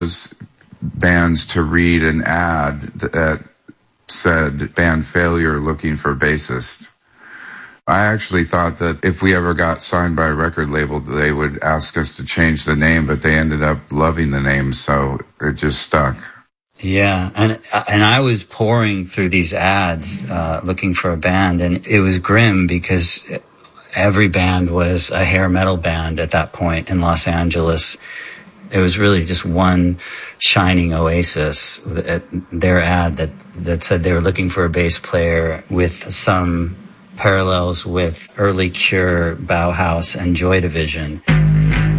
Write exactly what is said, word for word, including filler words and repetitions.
those bands to read an ad that said band failure looking for bassist. I actually thought that if we ever got signed by a record label, they would ask us to change the name, but they ended up loving the name, so it just stuck. Yeah, and and I was pouring through these ads uh, looking for a band, and it was grim because every band was a hair metal band at that point in Los Angeles. It was really just one shining oasis. Their ad that, that said they were looking for a bass player with some parallels with early Cure, Bauhaus, and Joy Division.